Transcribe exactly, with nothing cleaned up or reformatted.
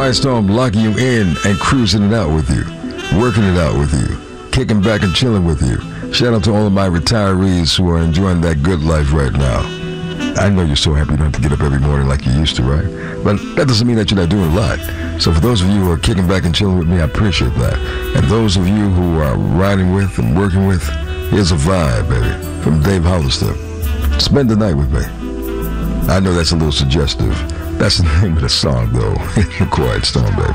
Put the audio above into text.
Quiet Storm locking you in and cruising it out with you, working it out with you, kicking back and chilling with you. Shout out to all of my retirees who are enjoying that good life right now. I know you're so happy you don't have to get up every morning like you used to, right? But that doesn't mean that you're not doing a lot. So for those of you who are kicking back and chilling with me, I appreciate that. And those of you who are riding with and working with, here's a vibe, baby, from Dave Hollister. Spend the night with me. I know that's a little suggestive. That's the name of the song, though. Quiet Storm, baby.